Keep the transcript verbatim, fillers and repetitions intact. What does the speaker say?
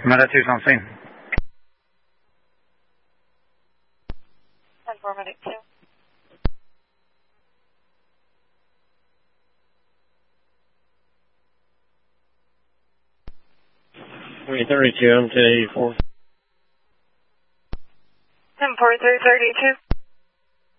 Medic two's on scene. ten four, Medic two. three thirty-two, I'm ten eighty-four. ten four, three thirty-two.